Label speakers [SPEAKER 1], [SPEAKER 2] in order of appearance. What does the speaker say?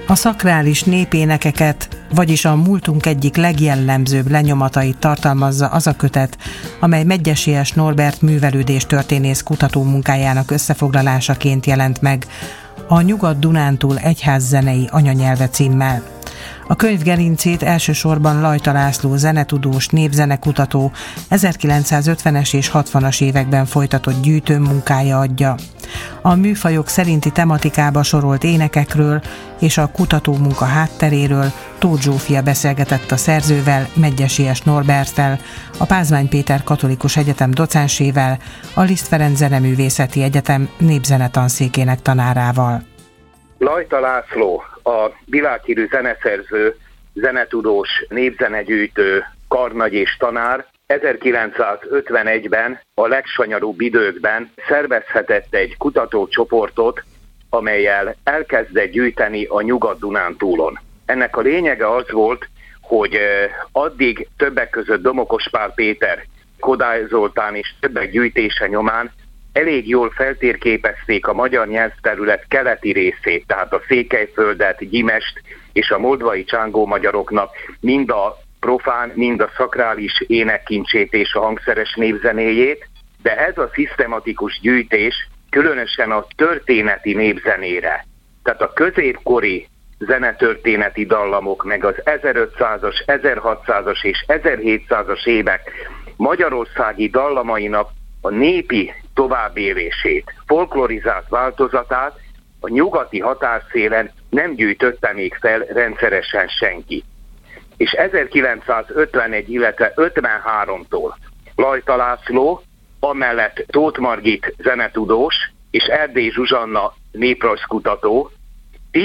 [SPEAKER 1] A szakrális népénekeket, vagyis a múltunk egyik legjellemzőbb lenyomatait tartalmazza az a kötet, amely Medgyessy S. Norbert művelődéstörténész kutatómunkájának összefoglalásaként jelent meg, a Nyugat-Dunántúl egyházzenei anyanyelve címmel. A könyv gerincét elsősorban Lajta László zenetudós, népzenekutató 1950-es és 60-as években folytatott gyűjtőmunkája adja. A műfajok szerinti tematikába sorolt énekekről és a kutatómunka hátteréről Tóth Zsófia beszélgetett a szerzővel, Medgyessy S. Norberttel, a Pázmány Péter Katolikus Egyetem docensével, a Liszt Ferenc Zeneművészeti Egyetem népzenetanszékének tanárával.
[SPEAKER 2] Lajta László, a világhírű zeneszerző, zenetudós, népzenegyűjtő, karnagy és tanár 1951-ben, a legsanyarúbb időkben szervezhetett egy kutatócsoportot, amellyel elkezdett gyűjteni a Nyugat-Dunántúlon. Ennek a lényege az volt, hogy addig többek között Domokos Pál Péter, Kodály Zoltán és többek gyűjtése nyomán elég jól feltérképezték a magyar nyelvterület keleti részét, tehát a Székelyföldet, Gyimest és a moldvai csángó magyaroknak mind a profán, mind a szakrális énekkincsét és a hangszeres népzenéjét, de ez a szisztematikus gyűjtés különösen a történeti népzenére, tehát a középkori zenetörténeti dallamok, meg az 1500-as, 1600-as és 1700-as évek magyarországi dallamainak a népi továbbélését, folklorizált változatát a nyugati határszélen nem gyűjtötte még fel rendszeresen senki. És 1951, illetve 53-tól Lajta László, amellett Tóth Margit zenetudós és Erdély Zsuzsanna néprajzkutató